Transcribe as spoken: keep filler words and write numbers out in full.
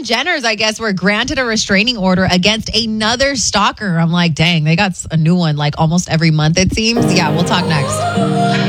Jenners, I guess, were granted a restraining order against another stalker. I'm like, dang, they got a new one like almost every month, it seems. Yeah, we'll talk next.